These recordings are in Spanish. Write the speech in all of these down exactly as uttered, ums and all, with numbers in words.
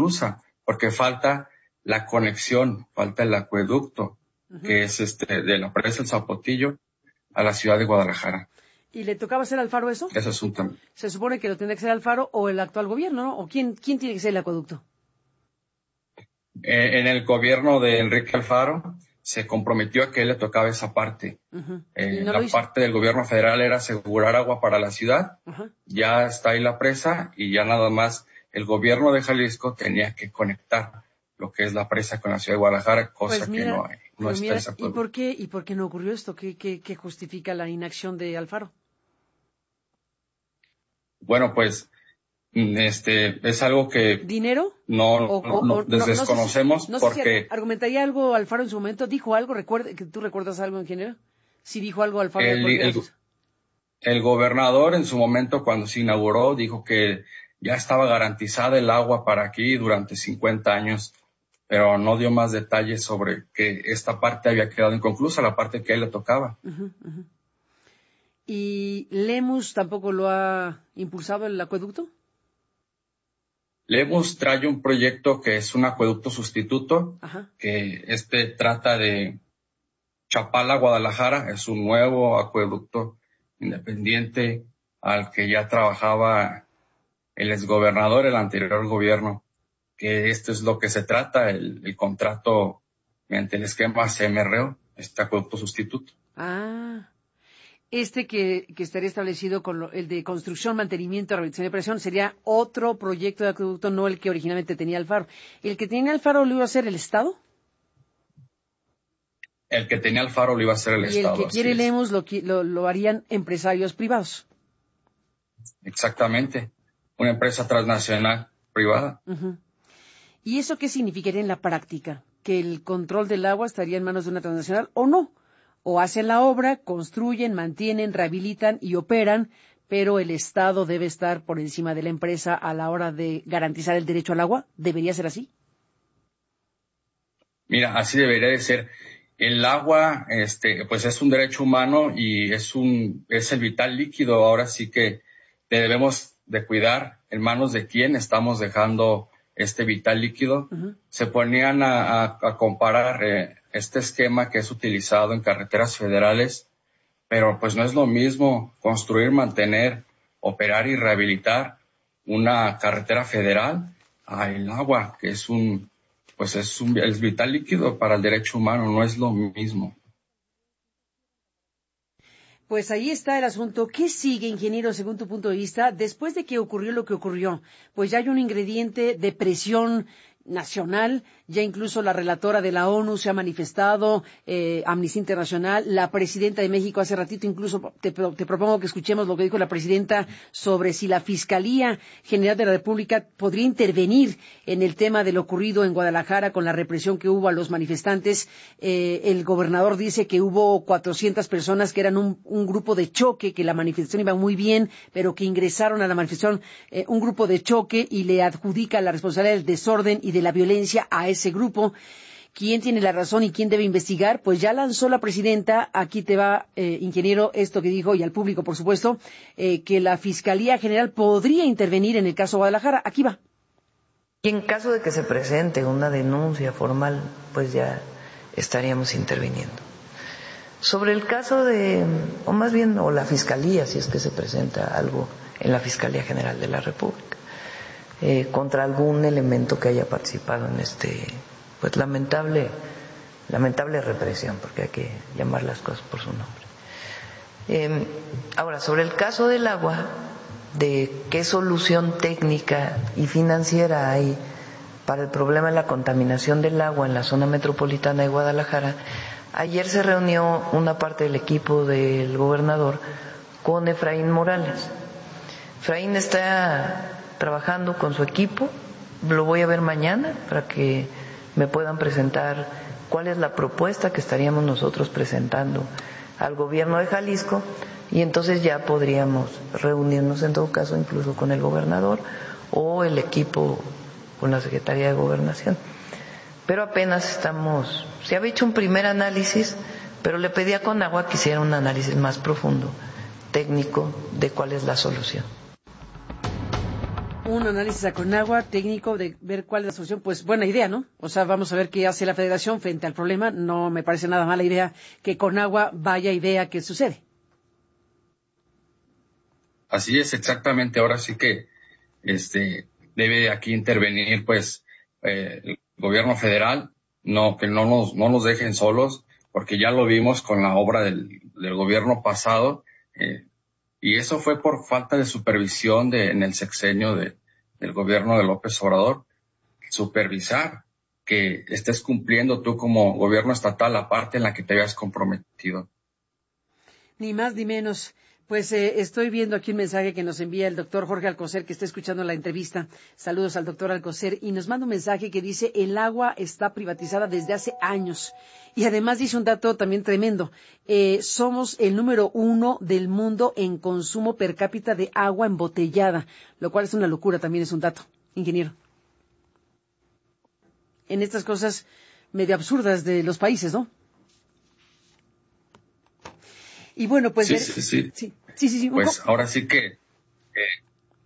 inconclusa, porque falta la conexión, falta el acueducto, uh-huh. que es este de la presa El Zapotillo a la ciudad de Guadalajara. ¿Y le tocaba hacer al Faro eso? Ese es un tema. Se supone que lo tendría que ser Alfaro o el actual gobierno, ¿no? ¿O quién, quién tiene que ser el acueducto? Eh, en el gobierno de Enrique Alfaro se comprometió a que él le tocaba esa parte. Uh-huh. Eh, no la parte del gobierno federal era asegurar agua para la ciudad. Uh-huh. Ya está ahí la presa y ya nada más el gobierno de Jalisco tenía que conectar lo que es la presa con la ciudad de Guadalajara, cosa pues mira, que no hay. No está mira, ese ¿y por qué y por qué no ocurrió esto? ¿Qué, qué, qué justifica la inacción de Alfaro? Bueno, pues este es algo que ¿dinero? No, o, no, o, no, no desconocemos no sé si, no porque sé si argumentaría algo Alfaro en su momento, dijo algo, recuerda que tú recuerdas algo, ingeniero, si dijo algo Alfaro. El, el, el gobernador en su momento cuando se inauguró dijo que ya estaba garantizada el agua para aquí durante cincuenta años, pero no dio más detalles sobre que esta parte había quedado inconclusa, la parte que a él le tocaba. Uh-huh, uh-huh. ¿Y Lemus tampoco lo ha impulsado el acueducto? Lemus trae un proyecto que es un acueducto sustituto, Ajá. que este trata de Chapala, Guadalajara, es un nuevo acueducto independiente al que ya trabajaba el exgobernador, el anterior gobierno, que esto es lo que se trata, el, el contrato mediante el esquema C M R O, este acueducto sustituto. Ah, este que, que estaría establecido con lo, el de construcción, mantenimiento, rehabilitación y operación, sería otro proyecto de acueducto, no el que originalmente tenía Alfaro. ¿El que tenía Alfaro lo iba a hacer el Estado? El que tenía Alfaro lo iba a hacer el y Estado. Y el que quiere Lemus lo, lo, lo harían empresarios privados. Exactamente, una empresa transnacional privada. Uh-huh. ¿Y eso qué significaría en la práctica? ¿Que el control del agua estaría en manos de una transnacional o no? O hacen la obra, construyen, mantienen, rehabilitan y operan, pero el Estado debe estar por encima de la empresa a la hora de garantizar el derecho al agua. ¿Debería ser así? Mira, así debería de ser. El agua, este, pues es un derecho humano y es un, es el vital líquido. Ahora sí que debemos de cuidar en manos de quién estamos dejando este vital líquido. Uh-huh. Se ponían a, a, a comparar eh, este esquema que es utilizado en carreteras federales, pero pues no es lo mismo construir, mantener, operar y rehabilitar una carretera federal a el agua, que es un, pues es un es vital líquido para el derecho humano, no es lo mismo. Pues ahí está el asunto. ¿Qué sigue, ingeniero, según tu punto de vista, después de que ocurrió lo que ocurrió? Pues ya hay un ingrediente de presión nacional, ya incluso la relatora de la ONU se ha manifestado, eh, Amnistía Internacional, la presidenta de México hace ratito incluso te, te propongo que escuchemos lo que dijo la presidenta sobre si la Fiscalía General de la República podría intervenir en el tema de lo ocurrido en Guadalajara con la represión que hubo a los manifestantes. Eh, el gobernador dice que hubo cuatrocientas personas que eran un, un grupo de choque, que la manifestación iba muy bien, pero que ingresaron a la manifestación eh, un grupo de choque y le adjudica la responsabilidad del desorden y de la violencia a ese grupo. ¿Quién tiene la razón y quién debe investigar? Pues ya lanzó la presidenta, aquí te va, eh, ingeniero, esto que dijo, y al público, por supuesto, eh, que la Fiscalía General podría intervenir en el caso Guadalajara. Aquí va. Y en caso de que se presente una denuncia formal, pues ya estaríamos interviniendo. Sobre el caso de, o más bien, o la Fiscalía, si es que se presenta algo en la Fiscalía General de la República, Eh, contra algún elemento que haya participado en este, pues lamentable, lamentable represión, porque hay que llamar las cosas por su nombre. Eh, ahora, sobre el caso del agua, de qué solución técnica y financiera hay para el problema de la contaminación del agua en la zona metropolitana de Guadalajara, ayer se reunió una parte del equipo del gobernador con Efraín Morales. Efraín está trabajando con su equipo, lo voy a ver mañana para que me puedan presentar cuál es la propuesta que estaríamos nosotros presentando al gobierno de Jalisco y entonces ya podríamos reunirnos en todo caso incluso con el gobernador o el equipo con la Secretaría de Gobernación. Pero apenas estamos, se había hecho un primer análisis, pero le pedí a Conagua que hiciera un análisis más profundo, técnico, de cuál es la solución. Un análisis a Conagua técnico de ver cuál es la solución, pues buena idea, ¿no? O sea, vamos a ver qué hace la Federación frente al problema. No me parece nada mala idea que Conagua vaya y vea qué sucede. Así es, exactamente. Ahora sí que este debe aquí intervenir, pues, eh, el gobierno federal, no que no nos no nos dejen solos, porque ya lo vimos con la obra del, del gobierno pasado, eh, y eso fue por falta de supervisión de en el sexenio de, del gobierno de López Obrador. Supervisar que estés cumpliendo tú como gobierno estatal la parte en la que te habías comprometido. Ni más ni menos. Pues eh, estoy viendo aquí un mensaje que nos envía el doctor Jorge Alcocer, que está escuchando la entrevista. Saludos al doctor Alcocer. Y nos manda un mensaje que dice, el agua está privatizada desde hace años. Y además dice un dato también tremendo. Eh, somos el número uno del mundo en consumo per cápita de agua embotellada, lo cual es una locura, también es un dato, ingeniero. En estas cosas medio absurdas de los países, ¿no? Y bueno, pues... Sí, sí, sí. sí, sí, sí, sí. Pues ahora sí que... Eh,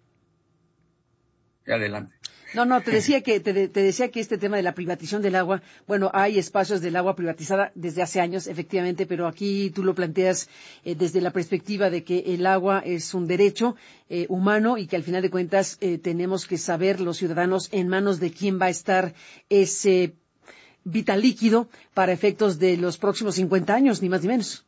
adelante. No, no, te decía que te, te decía que este tema de la privatización del agua, bueno, hay espacios del agua privatizada desde hace años, efectivamente, pero aquí tú lo planteas eh, desde la perspectiva de que el agua es un derecho eh, humano y que al final de cuentas eh, tenemos que saber los ciudadanos en manos de quién va a estar ese vital líquido para efectos de los próximos cincuenta años, ni más ni menos.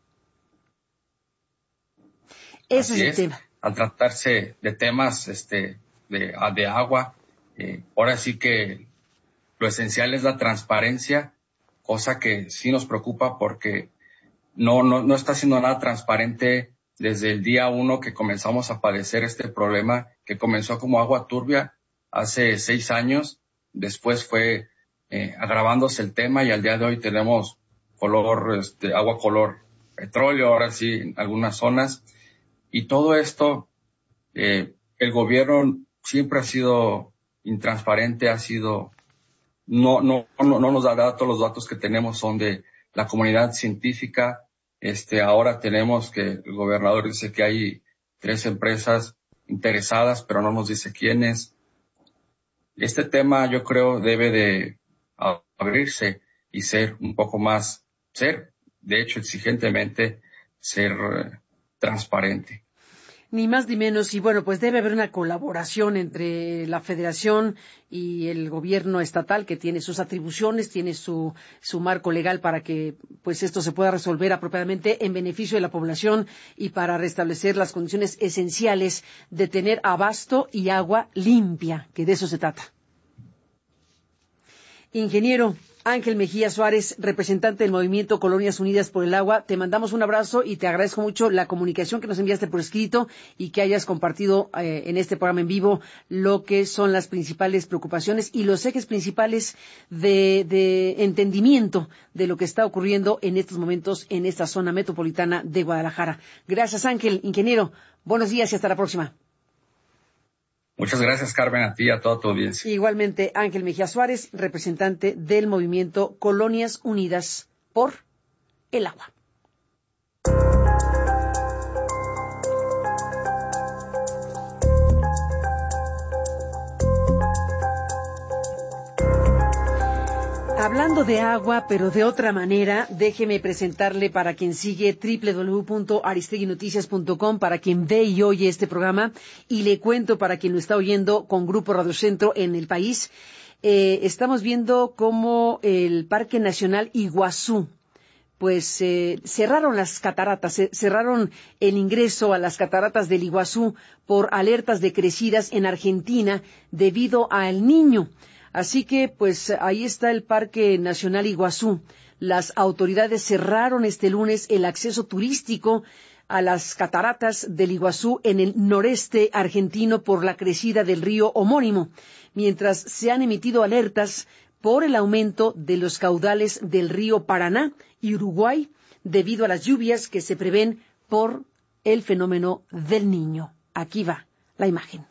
Ese Así es el es. tema. Al tratarse de temas este de, de agua, eh, ahora sí que lo esencial es la transparencia, cosa que sí nos preocupa porque no, no, no está siendo nada transparente desde el día uno que comenzamos a padecer este problema, que comenzó como agua turbia hace seis años, después fue eh, agravándose el tema y al día de hoy tenemos color, este, agua color petróleo, ahora sí, en algunas zonas. Y todo esto, eh, el gobierno siempre ha sido intransparente, ha sido, no, no, no, no nos da datos, los datos que tenemos son de la comunidad científica. Este, ahora tenemos que el gobernador dice que hay tres empresas interesadas, pero no nos dice quiénes. Este tema yo creo debe de abrirse y ser un poco más, ser, de hecho, exigentemente, ser eh, transparente. Ni más ni menos. Y bueno, pues debe haber una colaboración entre la Federación y el gobierno estatal, que tiene sus atribuciones, tiene su, su marco legal para que pues esto se pueda resolver apropiadamente en beneficio de la población y para restablecer las condiciones esenciales de tener abasto y agua limpia, que de eso se trata. Ingeniero Ángel Mejía Suárez, representante del Movimiento Colonias Unidas por el Agua, te mandamos un abrazo y te agradezco mucho la comunicación que nos enviaste por escrito y que hayas compartido eh, en este programa en vivo lo que son las principales preocupaciones y los ejes principales de, de entendimiento de lo que está ocurriendo en estos momentos en esta zona metropolitana de Guadalajara. Gracias, Ángel. Ingeniero, buenos días y hasta la próxima. Muchas gracias, Carmen, a ti y a toda tu audiencia. Igualmente, Ángel Mejía Suárez, representante del Movimiento Colonias Unidas por el Agua. Hablando de agua, pero de otra manera, déjeme presentarle para quien sigue doble u doble u doble u punto aristeguinoticias punto com, para quien ve y oye este programa, y le cuento para quien lo está oyendo con Grupo Radio Centro en el país. Eh, estamos viendo cómo el Parque Nacional Iguazú, pues eh, cerraron las cataratas, eh, cerraron el ingreso a las cataratas del Iguazú por alertas de crecidas en Argentina debido al Niño. Así que, pues, ahí está el Parque Nacional Iguazú. Las autoridades cerraron este lunes el acceso turístico a las cataratas del Iguazú en el noreste argentino por la crecida del río homónimo, mientras se han emitido alertas por el aumento de los caudales del río Paraná y Uruguay debido a las lluvias que se prevén por el fenómeno del Niño. Aquí va la imagen.